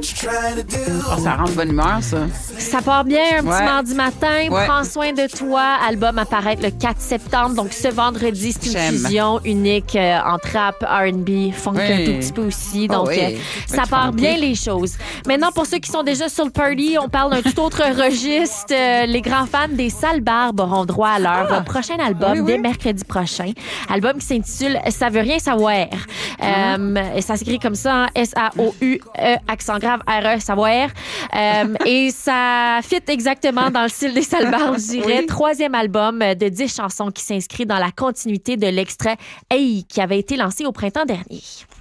Oh, ça rend de bonne humeur, ça. Ça part bien un petit Ouais. mardi matin. Ouais. Prends soin de toi. Album apparaît le 4 septembre. Donc, ce vendredi, c'est une J'aime. fusion unique en trap, R&B, funk Oui. un tout petit peu aussi. Donc, Oh oui. ça Ouais, part funky. bien les choses. Maintenant, pour ceux qui sont déjà sur le party, on parle d'un tout autre registre. Les grands fans des Sales Barbes auront droit à leur prochain album Oui, oui. dès mercredi prochain. Album qui s'intitule Ça veut rien savoir. Et ça s'écrit comme ça, hein, SAOUE, accent grave, RE, savoir. Et ça fit exactement dans le style des Sales Barbes, je dirais. Oui. 3e album de 10 chansons qui s'inscrit dans la continuité de l'extrait Hey qui avait été lancé au printemps dernier.